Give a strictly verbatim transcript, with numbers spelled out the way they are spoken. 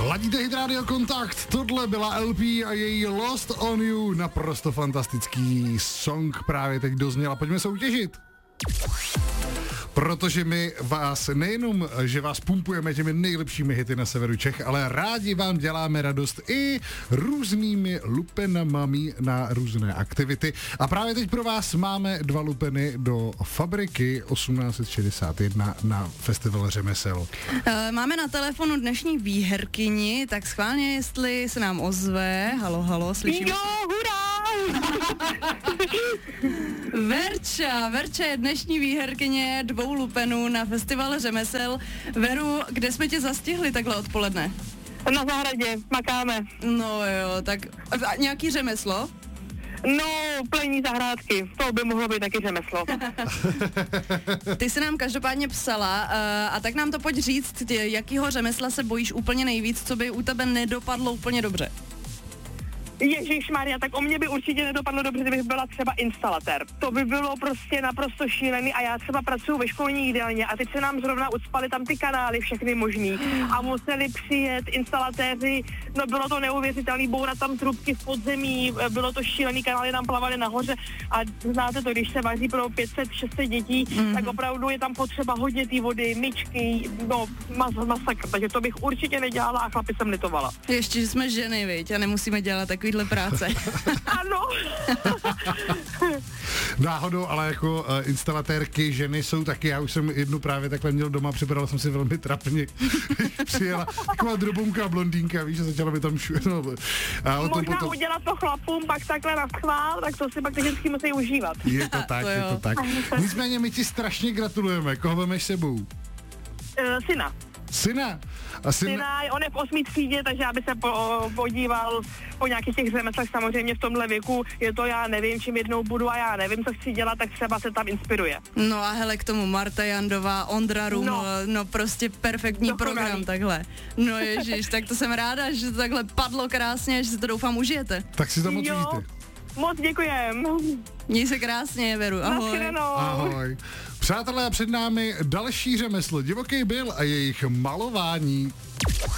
Ladíte Hit Radio Kontakt, tohle byla L P a její Lost on You, naprosto fantastický song právě teď dozněla, pojďme soutěžit. Protože my vás nejenom, že vás pumpujeme těmi nejlepšími hity na severu Čech, ale rádi vám děláme radost i různými lupenami na různé aktivity. A právě teď pro vás máme dva lupeny do Fabriky osmnáct set šedesát jedna na festival řemesel. Máme na telefonu dnešní výherkyni, tak schválně, jestli se nám ozve. Halo, halo, slyším. Jo, hurá! Verča, Verča je dnešní výherkyně dvou lupenů na festival řemesel. Veru, kde jsme tě zastihli takhle odpoledne? Na zahradě, makáme. No jo, tak a nějaký řemeslo? No, plení zahrádky, to by mohlo být taky řemeslo. Ty jsi nám každopádně psala uh, a tak nám to pojď říct, tě, jakýho řemesla se bojíš úplně nejvíc, co by u tebe nedopadlo úplně dobře? Ježišmarja, tak o mě by určitě nedopadlo dobře, kdybych byla třeba instalatér. To by bylo prostě naprosto šílený a já třeba pracuji ve školní jídelně a teď se nám zrovna ucpaly tam ty kanály všechny možný a museli přijet instalatéři, no bylo to neuvěřitelný, bourat tam trubky v podzemí, bylo to šílený, kanály nám plavaly nahoře a znáte to, když se vaří pro pět set šest set dětí, mm. tak opravdu je tam potřeba hodně té vody, myčky, no mas, masakr, takže to bych určitě nedělala a chlapi jsem litovala. Ještě, že jsme ženy, viď, a nemusíme dělat takový práce. Ano. Náhodou, ale jako uh, instalatérky ženy jsou taky, já už jsem jednu právě takhle měl doma, připadal jsem si velmi trapně. Přijela taková drobunka blondýnka, víš, a začala by tam šu... No, a o tom možná potom... udělat to chlapům, pak takhle na schvál, tak to si pak ty ženský musí užívat. Je to tak, to je to tak. Nicméně my ti strašně gratulujeme. Koho vemeš sebou? Uh, syna. Syna. A syn... Syna, on je v osmý třídě, takže aby se po, podíval po nějakých těch řemeslech, samozřejmě v tomhle věku je to, já nevím, čím jednou budu a já nevím, co chci dělat, tak třeba se tam inspiruje. No a hele, k tomu Marta Jandová, Ondra Rum, no, no prostě perfektní dokonalý program takhle. No ježiš, tak to jsem ráda, že to takhle padlo krásně, že si to doufám užijete. Tak si to moc jo, užijte. Moc děkujem. Měj se krásně, Veru, ahoj. Ahoj. Přátelé, před námi další řemeslo, Divoký Bill a jejich malování.